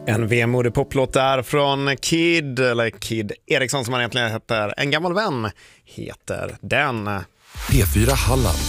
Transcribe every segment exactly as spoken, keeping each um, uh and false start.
En vemodig poplåt där från Kid, eller Kid Eriksson som han egentligen heter. En gammal vän heter den. P fyra Halland.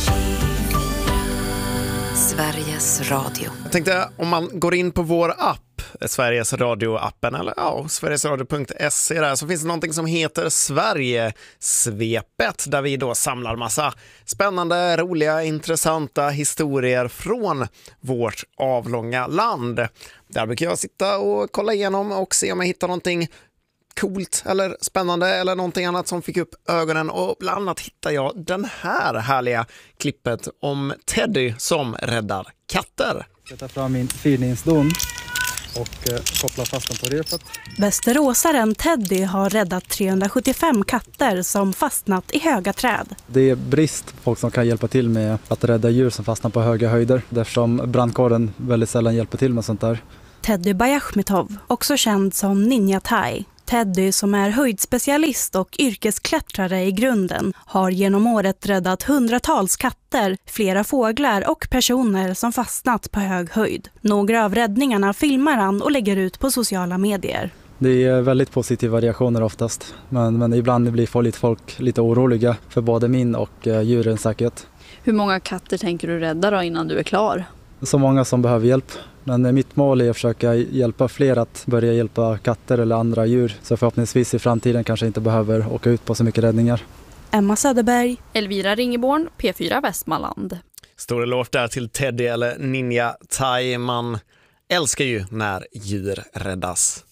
Sveriges Radio. Jag tänkte, om man går in på vår app, Sveriges Radio-appen, eller ja, sverigesradio punkt se där, så finns det någonting som heter Sverige-svepet, där vi då samlar massa spännande, roliga, intressanta historier från vårt avlånga land. Där brukar jag sitta och kolla igenom och se om jag hittar någonting coolt eller spännande eller någonting annat som fick upp ögonen, och bland annat hittar jag den här härliga klippet om Teddy som räddar katter. Jag tar fram min fyrningsdon och eh, kopplar fast den på repet. Västeråsaren Teddy har räddat trehundrasjuttiofem katter som fastnat i höga träd. Det är brist på folk som kan hjälpa till med att rädda djur som fastnar på höga höjder, eftersom brandkåren väldigt sällan hjälper till med sånt där. Teddy Bayashmitov, också känd som Ninja Thai. Teddy, som är höjdspecialist och yrkesklättrare i grunden, har genom året räddat hundratals katter, flera fåglar och personer som fastnat på hög höjd. Några av räddningarna filmar han och lägger ut på sociala medier. Det är väldigt positiva reaktioner oftast, men, men ibland blir folk lite, folk lite oroliga för både min och eh, djurens säkerhet. Hur många katter tänker du rädda då innan du är klar? Så många som behöver hjälp. Men mitt mål är att försöka hjälpa fler att börja hjälpa katter eller andra djur. Så förhoppningsvis i framtiden kanske inte behöver åka ut på så mycket räddningar. Emma Söderberg. Elvira Ringeborn, P fyra Västmanland. Stor eloge där till Teddy eller Ninja Thai. Man älskar ju när djur räddas.